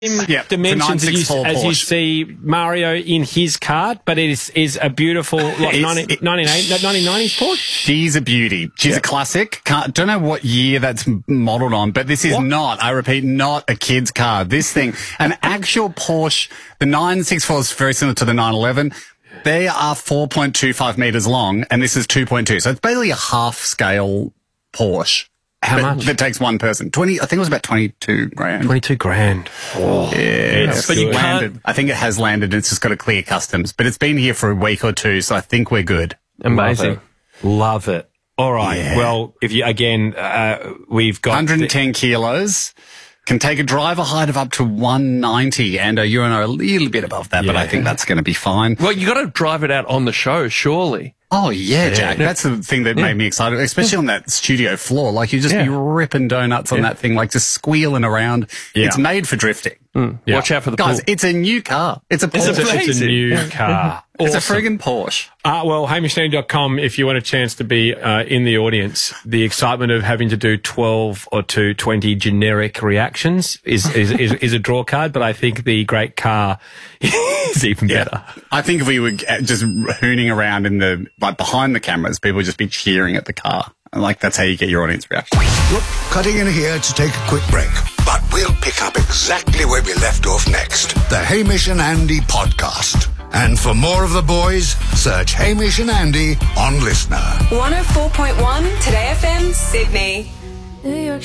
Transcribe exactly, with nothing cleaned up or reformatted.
Yeah, dimensions as you, as you see Mario in his card, but it is, is a beautiful like, nineteen nineties Porsche. She's a beauty. She's yeah. a classic. Can't, don't know what year that's modelled on, but this is what? not, I repeat, not a kid's car. This thing, an actual Porsche, the nine sixty-four is very similar to the nine eleven. They are four point two five metres long, and this is two point two. So it's basically a half-scale Porsche. How but, much? That takes one person. Twenty. I think it was about twenty-two grand. Twenty-two grand. Oh, yeah, but you landed. I think it has landed. It's just got to clear customs, but it's been here for a week or two, so I think we're good. Amazing. Love it. Love it. All right. Yeah. Well, if you again, uh, we've got one hundred ten kilos. Can take a driver height of up to one ninety, and uh, you and I are a little bit above that, yeah. but I think that's going to be fine. Well, you got to drive it out on the show, surely. Oh, yeah, yeah, Jack. That's the thing that yeah. made me excited, especially on that studio floor. Like, you just yeah. be ripping donuts on yeah. that thing, like just squealing around. Yeah. It's made for drifting. Mm. Yeah. Watch out for the Guys, pool. it's a new car. It's a Porsche. It's a, it's a new car. It's awesome. a friggin' Porsche. Uh, well, hamish andy dot com, if you want a chance to be uh, in the audience, the excitement of having to do twelve or to twenty generic reactions is, is, is, is a draw card, but I think the great car is even yeah. better. I think if we were just hooning around in the, like behind the cameras, people would just be cheering at the car. And like, that's how you get your audience reaction. Look, cutting in here to take a quick break. But we'll pick up exactly where we left off next. The Hamish and Andy podcast. And for more of the boys, search Hamish and Andy on Listener. one oh four point one Today F M, Sydney. New York.